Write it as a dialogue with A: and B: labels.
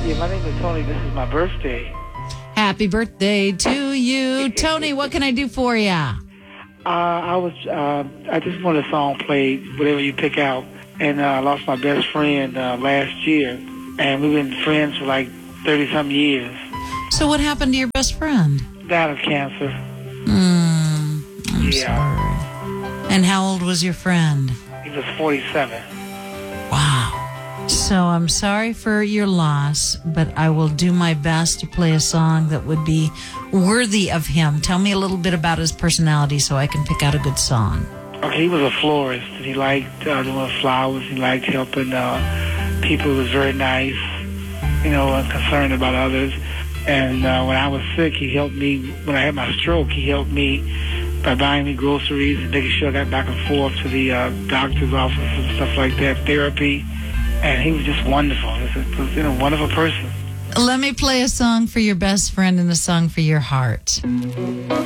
A: Yeah, my name is Tony. This is my birthday.
B: Happy birthday to you. Tony, what can I do for you?
A: I just want a song played, whatever you pick out. And I lost my best friend last year. And we've been friends for like 30-something years.
B: So what happened to your best friend?
A: Died of cancer.
B: I'm sorry. And how old was your friend?
A: He was 47.
B: Wow. So I'm sorry for your loss, but I will do my best to play a song that would be worthy of him. Tell me a little bit about his personality so I can pick out a good song.
A: Okay, he was a florist. He liked doing flowers. He liked helping people. He was very nice, and concerned about others. And when I was sick, he helped me. When I had my stroke, he helped me by buying me groceries and making sure I got back and forth to the doctor's office and stuff like that, therapy. And he was just wonderful. He was a wonderful person.
B: Let me play a song for your best friend and a song for your heart.